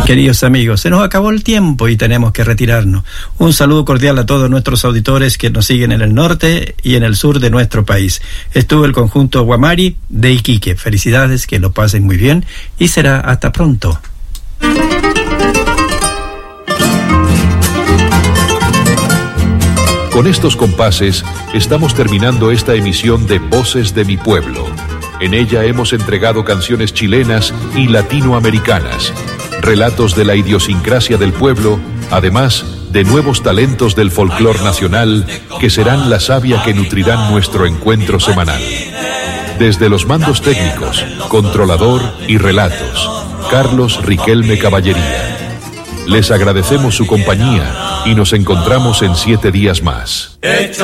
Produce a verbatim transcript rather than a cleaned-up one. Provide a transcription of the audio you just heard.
Queridos amigos, se nos acabó el tiempo y tenemos que retirarnos. Un saludo cordial a todos nuestros auditores que nos siguen en el norte y en el sur de nuestro país. Estuvo el conjunto Guamari de Iquique. Felicidades, que lo pasen muy bien y será hasta pronto. Con estos compases estamos terminando esta emisión de Voces de mi Pueblo. En ella hemos entregado canciones chilenas y latinoamericanas, relatos de la idiosincrasia del pueblo, además de nuevos talentos del folclor nacional que serán la savia que nutrirán nuestro encuentro semanal. Desde los mandos técnicos, controlador y relatos, Carlos Riquelme Caballería. Les agradecemos su compañía y nos encontramos en siete días más.